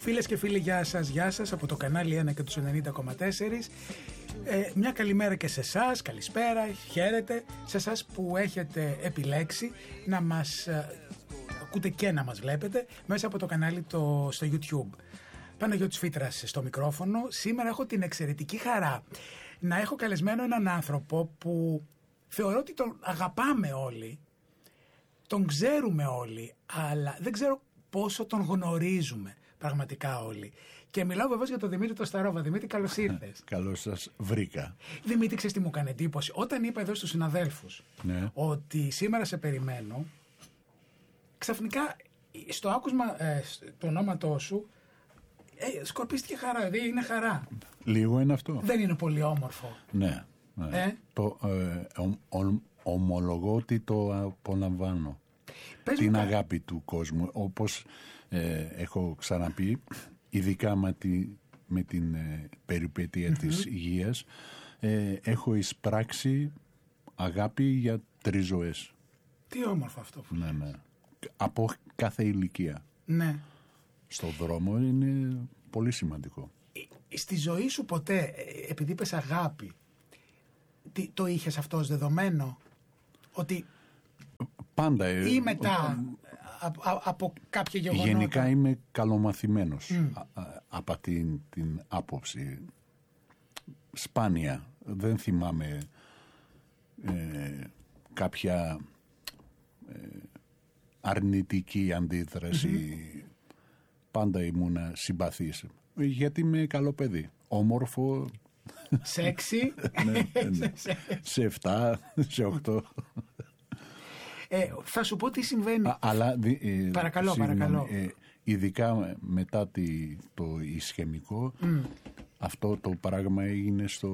Φίλες και φίλοι, γεια σας από το κανάλι 1 και τους 90,4. Μια καλημέρα και σε εσάς, καλησπέρα, χαίρετε, σε εσάς που έχετε επιλέξει να μας ακούτε και να μας βλέπετε μέσα από το κανάλι στο YouTube. Παναγιώτης Φύτρας στο μικρόφωνο. Σήμερα έχω την εξαιρετική χαρά να έχω καλεσμένο έναν άνθρωπο που θεωρώ ότι τον αγαπάμε όλοι, τον ξέρουμε όλοι, αλλά δεν ξέρω πόσο τον γνωρίζουμε πραγματικά όλοι. Και μιλάω βεβαίως για τον Δημήτρη το Σταρόβα. Δημήτρη, καλώς ήρθες. Καλώς σας βρήκα. Δημήτρη, ξέρεις τι μου έκανε εντύπωση? Όταν είπα εδώ στους συναδέλφους ότι σήμερα σε περιμένω, ξαφνικά στο άκουσμα του ονόματός σου σκορπίστηκε χαρά. Δηλαδή είναι χαρά. Λίγο είναι αυτό. Δεν είναι πολύ όμορφο? Ναι. Ομολογώ ότι το απολαμβάνω. Την αγάπη του κόσμου, όπως έχω ξαναπεί, ειδικά με την περιπέτεια της υγείας, έχω εισπράξει αγάπη για 3 ζωές. Τι όμορφο αυτό. Ναι. Από κάθε ηλικία. Ναι. Στο δρόμο είναι πολύ σημαντικό. Στη ζωή σου ποτέ, επειδή είπες αγάπη, το είχες αυτό ως δεδομένο? Ότι πάντα ή μετά από κάποια γεγονότα? Γενικά είμαι καλομαθημένος από την άποψη. Σπάνια δεν θυμάμαι κάποια αρνητική αντίδραση. Πάντα ήμουνα συμπαθής, γιατί είμαι καλό παιδί, όμορφο, σεξι. Ναι. Σε 7, σε 8. Θα σου πω τι συμβαίνει. Αλλά παρακαλώ. Ειδικά μετά το ισχυμικό, αυτό το πράγμα έγινε στο